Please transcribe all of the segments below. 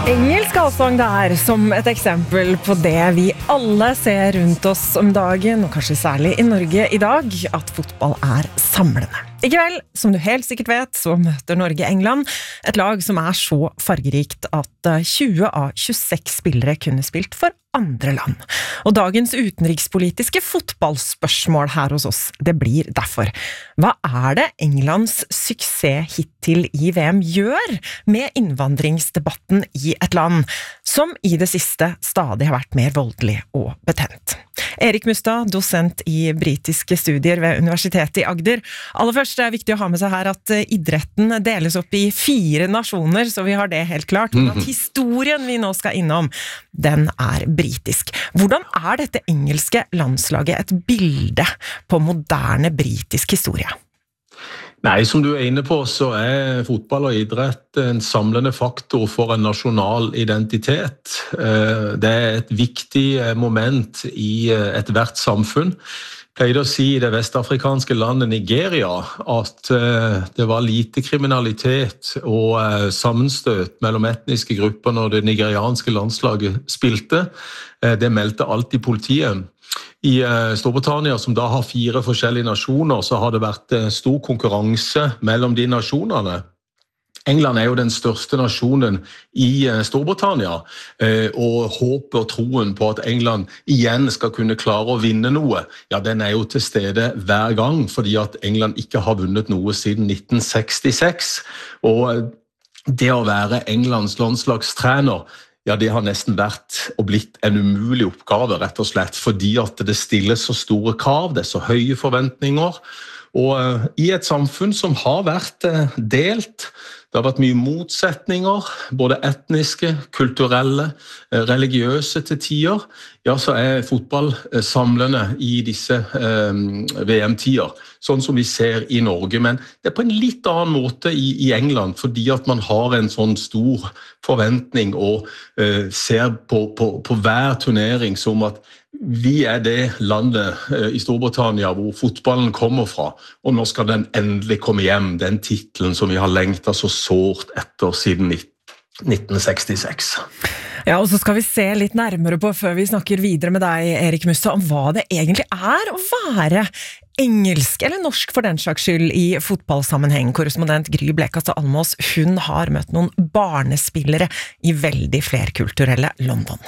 Engelsk allsang der, som et eksempel på det vi alle ser rundt oss om dagen, og kanskje særlig i Norge i dag, at fotball er samlende. I kveld, som du helt sikkert vet, så møter Norge England, et lag som er så fargerikt at 20 av 26 spillere kunne spilt for andre land. Og dagens utenrikspolitiske fotballspørsmål her hos oss, det blir derfor: hva er det Englands suksess hittil i VM gjør med innvandringsdebatten i et land som i det siste stadig har vært mer voldelig og betent? Erik Mustad, dosent i britiske studier ved Universitetet i Agder. Aller først er det viktig å ha med seg her at idretten deles opp i 4 nasjoner, så vi har det helt klart. Og at historien vi nå skal innom, den er britisk. Hvordan er dette engelske landslaget et bilde på moderne britisk historie? Nei, som du er inne på, så er fotball og idrett en samlende faktor for en nasjonal identitet. Det er et viktig moment i et hvert samfunn. Jeg pleide å si i det vestafrikanske landet Nigeria at det var lite kriminalitet og sammenstøt mellom etniske grupper når det nigerianske landslaget spilte. Det meldte alltid politiet. I Storbritannia, som da har 4 forskjellige nasjoner, så har det vært stor konkurranse mellom de nasjonene. England er jo den største nasjonen i Storbritannia, og håpet og troen på at England igjen skal kunne klare å vinne noe, ja, den er jo til stede hver gang, fordi at England ikke har vunnet noe siden 1966. Og det å være Englands landslagstrener, ja, det har nesten vært og blitt en umulig oppgave, rett og slett, fordi at det stilles så store krav, det er så høye forventninger, og i et samfunn som har vært delt, det har vært mye motsetninger, både etniske, kulturelle, religiøse til tider, ja, så er fotball samlende i disse VM-tider, sånn som vi ser i Norge, men det er på en litt annen måte i England, fordi at man har en sånn stor forventning og ser på hver turnering som at vi er det landet i Storbritannia hvor fotballen kommer fra, og nå skal den endelig komme hjem, den titlen som vi har lengtet så sårt etter siden 1966. Ja, og så skal vi se litt nærmere på, før vi snakker videre med deg, Erik Mustad, om hva det egentlig er å være engelsk, eller norsk for den slags skyld, i fotballsammenheng. Korrespondent Gry Blekastad Almås, hun har møtt noen barnespillere i veldig flerkulturelle London.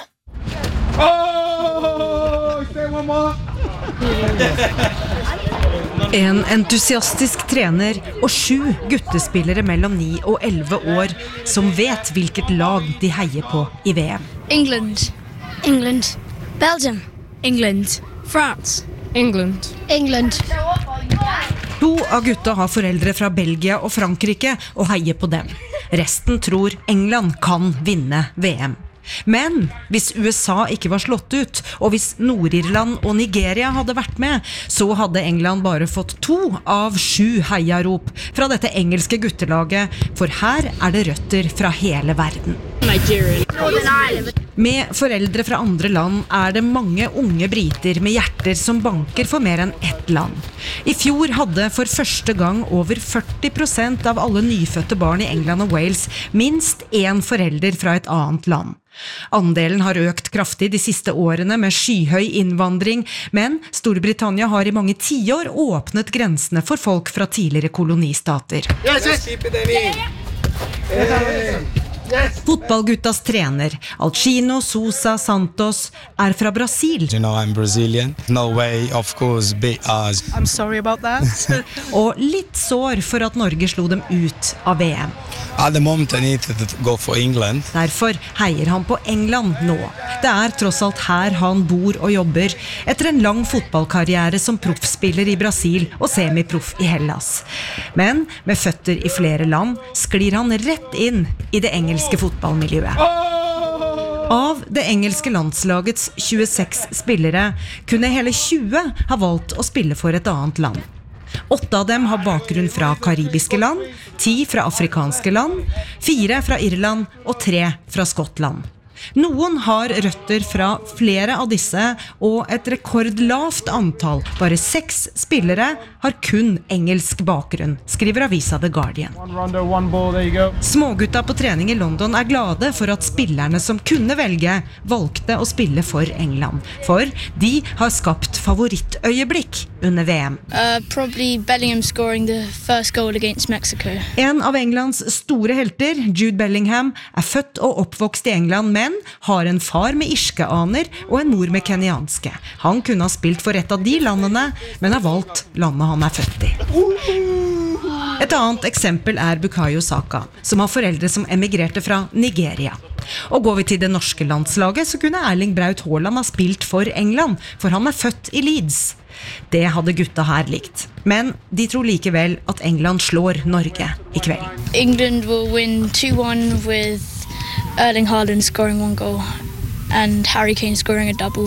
En entusiastisk trener og 7 guttespillere mellom 9 og 11 år som vet hvilket lag de heier på i VM. England. England. Belgium. England. France. England. England. 2 av gutta har foreldre fra Belgia og Frankrike og heier på dem. Resten tror England kan vinne VM. Men hvis USA ikke var slått ut, og hvis Nord-Irland og Nigeria hadde vært med, så hadde England bare fått 2 av 7 heiarop fra dette engelske guttelaget, for her er det røtter fra hele verden. Med foreldre fra andre land er det mange unge briter med hjerter som banker for mer enn ett land. I fjor hadde for første gang over 40% av alle nyfødte barn i England og Wales minst en forelder fra et annet land. Andelen har økt kraftig de siste årene med skyhøy innvandring, men Storbritannia har i mange tiår åpnet grensene for folk fra tidligere kolonistater. Fotballguttas trener, Alcino Sousa Santos, er fra Brasil. You know, I'm Brazilian. Norway, of course, beat us. I'm sorry about that. Og litt sår for at Norge slo dem ut av VM. At the moment I need to go for England. Derfor heier han på England nå. Det er tross alt her han bor og jobber, etter en lang fotballkarriere som proffspiller i Brasil og semiproff i Hellas. Men med føtter i flere land sklir han rett inn i det engelske fotballmiljøet. Av det engelske landslagets 26 spillere kunne hele 20 ha valgt å spille for et annet land. 8 av dem har bakgrunn fra karibiske land, 10 fra afrikanske land, 4 fra Irland og 3 fra Skottland. Noen har røtter fra flere av disse, og et rekordlavt antall, bare 6 spillere, har kun engelsk bakgrunn, skriver avisa The Guardian. Smågutta på trening i London er glade for at spillerne som kunne velge, valgte å spille for England. For de har skapt favorittøyeblikk under VM. Probably Bellingham scoring the first goal against Mexico. En av Englands store helter, Jude Bellingham, er født og oppvokst i England, men har en far med irske aner og en mor med kenyanske. Han kunne ha spilt for et av de landene, men har valgt landet han er født i. Et annet eksempel er Bukayo Saka, som har foreldre som emigrerte fra Nigeria. Og går vi til det norske landslaget, så kunne Erling Braut Haaland ha spilt for England, for han er født i Leeds. Det hadde gutta her likt. Men de tror likevel at England slår Norge i kveld. England will win 2-1 with Erling Haaland scoring 1 goal and Harry Kane scoring a double.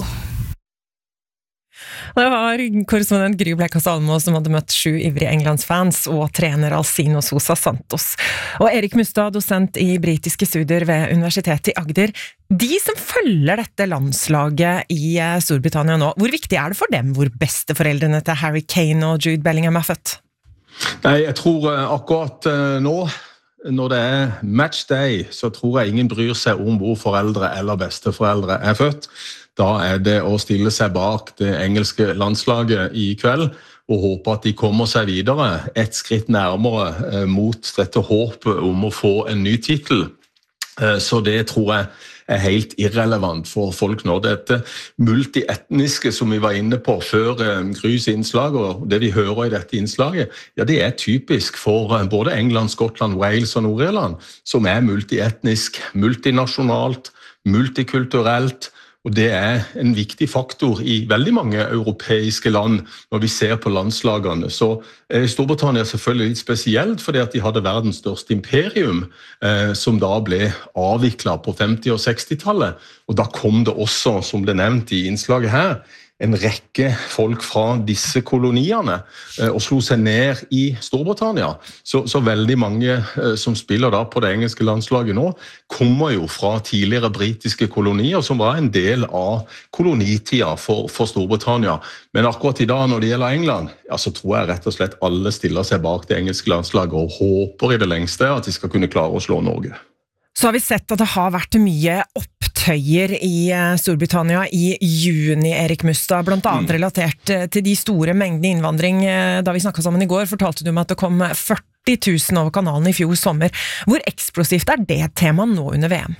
Det var korrespondent Gry Blekås Almås som hadde møtt 7 ivrige Englandsfans og trener Alcino Sosa Santos. Og Erik Mustad, dosent i britiske studier ved Universitetet i Agder. De som følger dette landslaget i Storbritannia nå, hvor viktig er det for dem hvor besteforeldrene til Harry Kane og Jude Bellingham er født? Nei, jeg tror akkurat nå, når det er matchday, så tror jeg ingen bryr seg om hvor foreldre eller besteforeldre er født. Da er det å stille seg bak det engelske landslaget i kveld og håpe at de kommer seg videre et skritt nærmere mot dette håpet om å få en ny titel. Så det tror jeg er helt irrelevant for folk nå. Dette multietniske som vi var inne på før Grys innslag, og det vi hører i dette innslaget, ja, det er typisk for både England, Skottland, Wales og Nord-Irland, som er multietnisk, multinasjonalt, multikulturelt, og det er en viktig faktor i veldig mange europeiske land når vi ser på landslagene. Så Storbritannia er selvfølgelig litt spesielt, fordi at de hadde verdens største imperium, som da ble avviklet på 50- og 60-tallet. Og da kom det også, som det nevnt i innslaget her, en rekke folk fra disse koloniene og slo seg ned i Storbritannia. Så veldig mange som spiller da på det engelske landslaget nå, kommer jo fra tidligere britiske kolonier, som var en del av kolonitida for Storbritannia. Men akkurat i dag når det gjelder England, ja, så tror jeg rett og slett alle stiller seg bak det engelske landslaget og håper i det lengste at de skal kunne klare å slå Norge. Så har vi sett at det har vært mye opptøyer i Storbritannia i juni, Erik Mustad, blant annet relatert til de store mengdene innvandring. Da vi snakket sammen i går, fortalte du meg at det kom 40 000 over kanalen i fjor sommer. Hvor eksplosivt er det temaet nå under VM?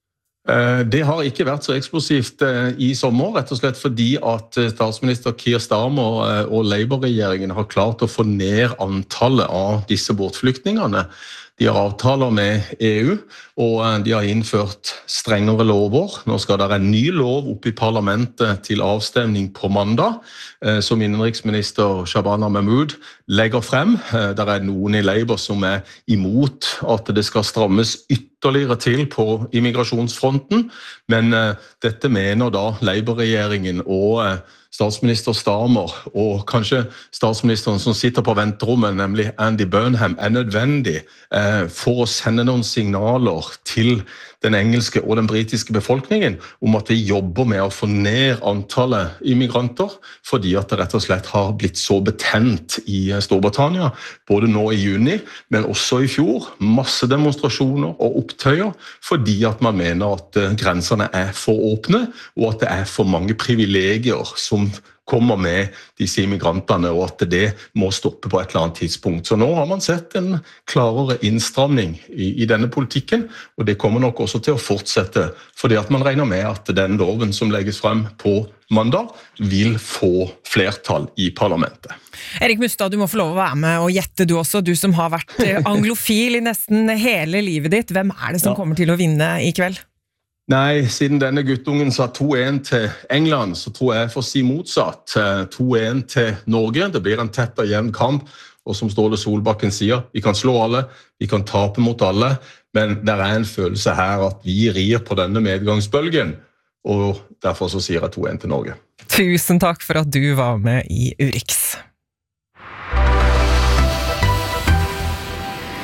Det har ikke vært så eksplosivt i sommer, rett og slett fordi at statsminister Keir Starmer og Labour-regjeringen har klart å få ned antallet av disse båtflyktningene. De har avtaler med EU, og de har innført strengere lover. Nå skal det en ny lov opp i parlamentet til avstemning på mandag, som innenriksminister Shabana Mahmood legger frem. Der er noen i Labour som er imot at det skal strammes ytterligere til på immigrasjonsfronten, men dette mener da Labour-regjeringen og statsminister Starmer og kanskje statsministeren som sitter på venterommet, nemlig Andy Burnham, er nødvendig for å sende noen signaler til den engelske og den britiske befolkningen om at vi jobber med å få ned antallet immigranter, fordi at det rett og slett har blitt så betent i Storbritannia, både nå i juni, men også i fjor. Masse demonstrasjoner og opptøyer, fordi at man mener at grensene er for åpne, og at det er for mange privilegier som kommer med disse immigrantene, og at det må stoppe på et eller annet tidspunkt. Så nå har man sett en klarere innstramning i denne politikken, og det kommer nok også til å fortsette, fordi at man regner med at den loven som legges frem på mandag vil få flertall i parlamentet. Erik Mustad, du må få lov å være med og gjette du også, du som har vært anglofil i nesten hele livet ditt. Hvem er det som kommer til å vinne i kveld? Nei, siden denne guttungen sa 2-1 til England, så tror jeg får si motsatt. 2-1 til Norge, det blir en tett og jevn kamp, og som Ståle Solbakken sier, vi kan slå alle, vi kan tape mot alle, men det er en følelse her at vi rir på denne medgangsbølgen, og derfor så sier jeg 2-1 til Norge. Tusen takk for at du var med i Urix.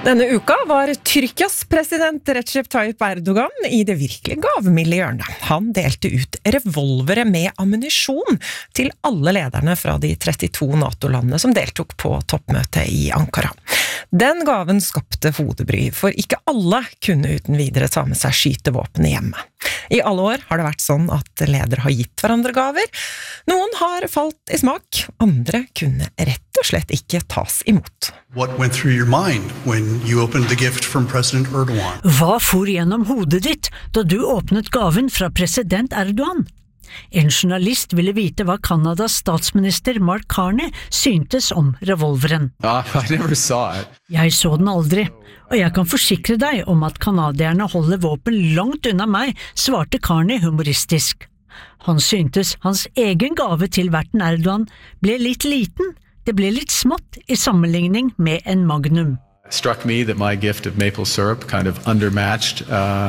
Denne uka var Tyrkias president Recep Tayyip Erdogan i det virkelig gavmilde hjørnet. Han delte ut revolvere med ammunisjon til alle lederne fra de 32 NATO-landene som deltok på toppmøtet i Ankara. Den gaven skapte hodebry, for ikke alle kunne uten videre ta med seg skytevåpen hjemme. I alle år har det vært sånn at ledere har gitt hverandre gaver. Noen har falt i smak, andre kunne rett og slett ikke tas imot. What went through your mind when you opened the gift from President Erdogan? Hva for gjennom hodet ditt da du åpnet gaven fra president Erdogan? En journalist ville vite hva Kanadas statsminister Mark Carney syntes om revolveren. I never saw it. Jeg så den aldri, og jeg kan forsikre deg om at kanadierne holder våpen langt unna meg, svarte Carney humoristisk. Han syntes hans egen gave til verten Erdogan ble litt liten. Det ble litt smått i sammenligning med en magnum. It struck me that my gift of maple syrup kind of undermatched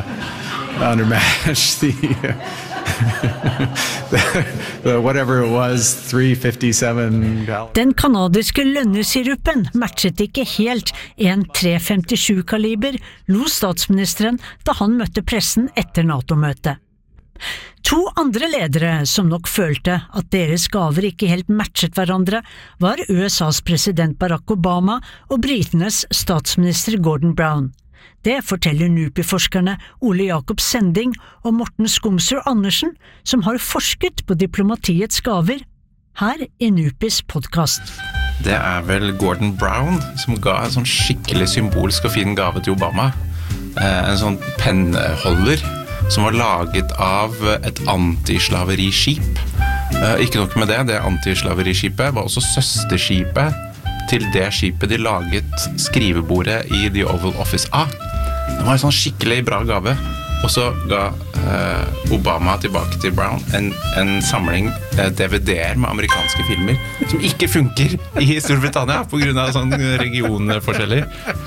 the whatever it was, 357 gallons. Den kanadiske lønnesirupen matchet ikke helt en .357 kaliber, lo statsministeren da han møtte pressen etter NATO-møtet. 2 andre ledere som nok følte at deres gaver ikke helt matchet hverandre, var USAs president Barack Obama og britenes statsminister Gordon Brown. Det forteller NUPI-forskerne Ole Jakob Sending og Morten Skomsrud Andersen, som har forsket på diplomatiets gaver, her i NUPIs podcast. Det vel Gordon Brown som ga en sånn skikkelig symbolsk og fin gave til Obama. En sånn pennholder som var laget av et antislaveriskip. Ikke nok med det antislaveriskipet var også søsterskipet til det skipet de laget skrivebordet i The Oval Office A. Det var en sånn skikkelig bra gave. Og så ga Obama tilbake til Brown en samling DVD-er med amerikanske filmer som ikke funker i Storbritannia på grunn av sånne regionforskjeller.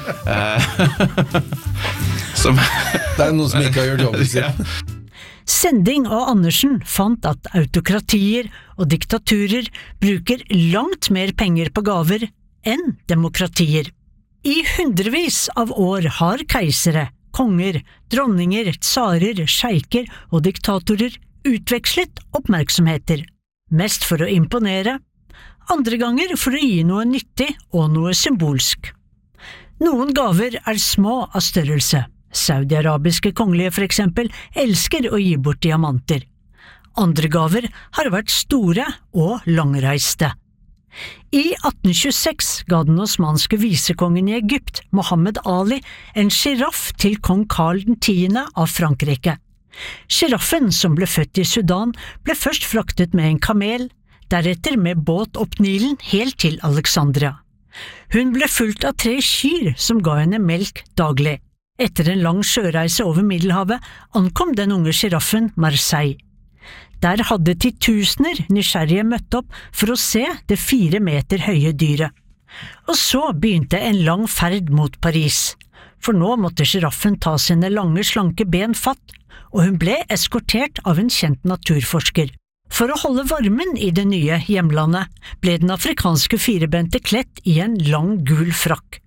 Det noen som ikke har gjort jobben sin. Sending og Andersen fant at autokratier og diktaturer bruker langt mer penger på gaver enn demokratier. I hundrevis av år har keisere, konger, dronninger, tsarer, sjeiker og diktatorer utvekslet oppmerksomheter, mest for å imponere, andre ganger for å gi noe nyttig og noe symbolsk. Noen gaver små av størrelse. Saudi-arabiske kongelige for eksempel elsker å gi bort diamanter. Andre gaver har vært store og langreiste. I 1826 ga den osmanske visekongen i Egypt, Mohammed Ali, en giraff til kong Karl 10. av Frankrike. Giraffen, som ble født i Sudan, ble først fraktet med en kamel, deretter med båt opp Nilen helt til Alexandria. Hun ble fulgt av 3 kyr som ga henne melk daglig. Etter en lang sjøreise over Middelhavet ankom den unge giraffen Marseille. Der hadde titusener nysgjerrige møtt opp for å se det 4 meter høye dyret. Og så begynte en lang ferd mot Paris, for nå måtte giraffen ta sine lange, slanke ben fatt, og hun ble eskortert av en kjent naturforsker. For å holde varmen i det nye hjemlandet ble den afrikanske firebente kledd i en lang gul frakk.